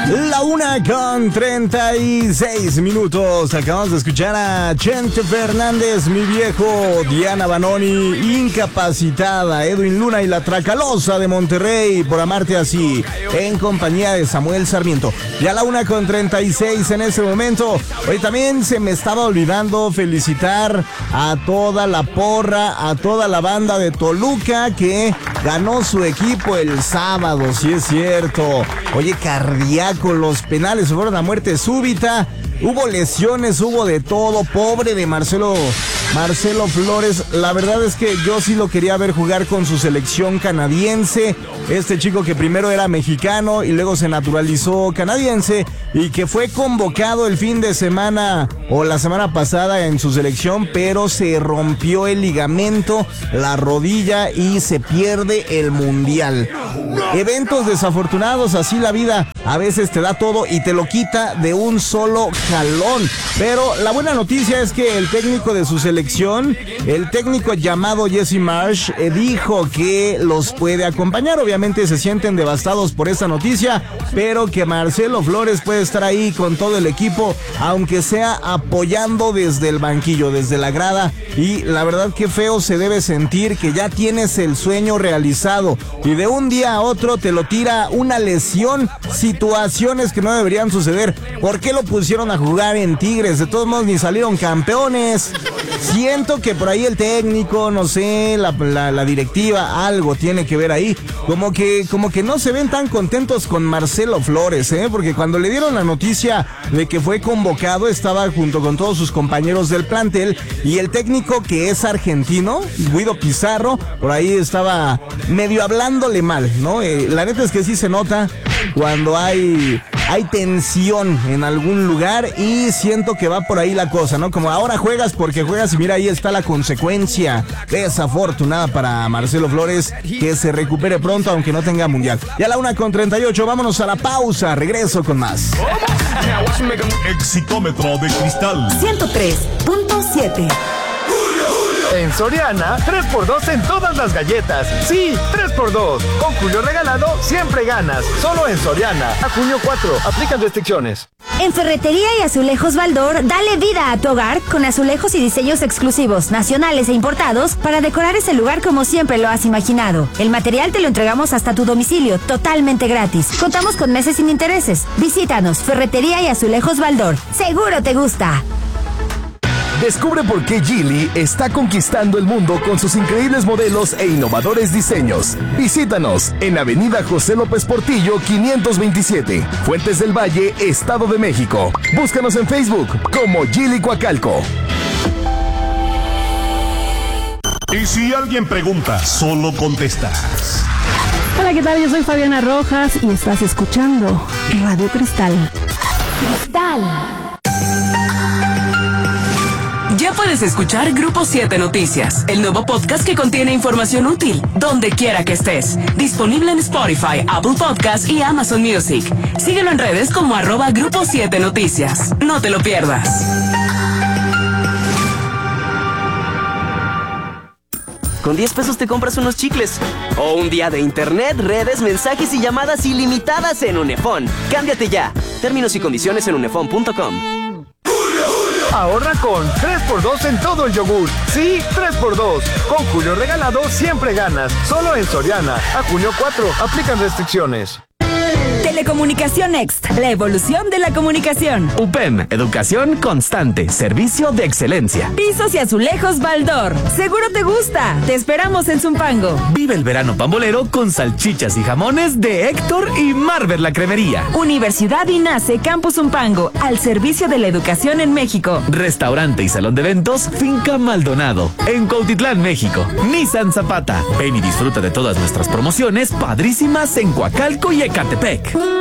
La 1:36. Acabamos de escuchar a Chente Fernández, Mi Viejo, Diana Banoni, Incapacitada, Edwin Luna y La Tracalosa de Monterrey, Por Amarte Así, en compañía de Samuel Sarmiento. Ya la 1:36 en ese momento. Hoy también se me estaba olvidando felicitar a toda la porra, a toda la banda de Toluca que ganó su equipo el sábado, sí es cierto. Oye, cardíaco, los penales fueron a muerte súbita. Hubo lesiones, hubo de todo. Pobre de Marcelo Flores. La verdad es que yo sí lo quería ver jugar con su selección canadiense. Este chico que primero era mexicano y luego se naturalizó canadiense y que fue convocado el fin de semana o la semana pasada en su selección, pero se rompió el ligamento, la rodilla y se pierde el mundial. Eventos desafortunados, así la vida a veces te da todo y te lo quita de un solo jalón. Pero la buena noticia es que el técnico de su selección, el técnico llamado Jesse Marsh, dijo que los puede acompañar. Obviamente se sienten devastados por esta noticia, pero que Marcelo Flores puede estar ahí con todo el equipo, aunque sea apoyando desde el banquillo, desde la grada. Y la verdad que feo se debe sentir que ya tienes el sueño realizado y de un día a otro te lo tira una lesión, situaciones que no deberían suceder. ¿Por qué lo pusieron a jugar en Tigres? De todos modos ni salieron campeones. Siento que por ahí el técnico, no sé, la directiva, algo tiene que ver ahí. Como que no se ven tan contentos con Marcelo Flores, porque cuando le dieron la noticia de que fue convocado, estaba junto con todos sus compañeros del plantel y el técnico que es argentino, Guido Pizarro, por ahí estaba medio hablándole mal, ¿no? La neta es que sí se nota cuando hay tensión en algún lugar y siento que va por ahí la cosa, ¿no? Como ahora juegas porque juegas y mira, ahí está la consecuencia desafortunada para Marcelo Flores, que se recupere pronto aunque no tenga mundial. Ya la 1:38, vámonos a la pausa, regreso con más. Exitómetro de cristal 103.7. En Soriana, 3x2 en todas las galletas. Sí, 3x2. Con Julio regalado, siempre ganas. Solo en Soriana. A junio 4. Aplican restricciones. En Ferretería y Azulejos Baldor, dale vida a tu hogar con azulejos y diseños exclusivos, nacionales e importados para decorar ese lugar como siempre lo has imaginado. El material te lo entregamos hasta tu domicilio, totalmente gratis. Contamos con meses sin intereses. Visítanos, Ferretería y Azulejos Baldor. Seguro te gusta. Descubre por qué Geely está conquistando el mundo con sus increíbles modelos e innovadores diseños. Visítanos en Avenida José López Portillo 527, Fuentes del Valle, Estado de México. Búscanos en Facebook como Geely Coacalco. Y si alguien pregunta, solo contestas. Hola, ¿qué tal? Yo soy Fabiana Rojas y estás escuchando Radio Cristal. Ya puedes escuchar Grupo 7 Noticias, el nuevo podcast que contiene información útil, donde quiera que estés. Disponible en Spotify, Apple Podcasts y Amazon Music. Síguelo en redes como @Grupo 7 Noticias. No te lo pierdas. Con 10 pesos te compras unos chicles. O un día de internet, redes, mensajes y llamadas ilimitadas en Unefón. Cámbiate ya. Términos y condiciones en unefón.com. Ahorra con 3x2 en todo el yogur. Sí, 3x2. Con Julio regalado, siempre ganas. Solo en Soriana. A junio 4. Aplican restricciones. Telecomunicación Next, la evolución de la comunicación. UPEM, educación constante, servicio de excelencia. Pisos y azulejos Baldor. Seguro te gusta. Te esperamos en Zumpango. Vive el verano pambolero con salchichas y jamones de Héctor y Marver la Cremería. Universidad INACE Campus Zumpango, al servicio de la educación en México. Restaurante y salón de eventos Finca Maldonado, en Cuautitlán, México. Nissan Zapata. Ven y disfruta de todas nuestras promociones padrísimas en Coacalco y Ecatepec.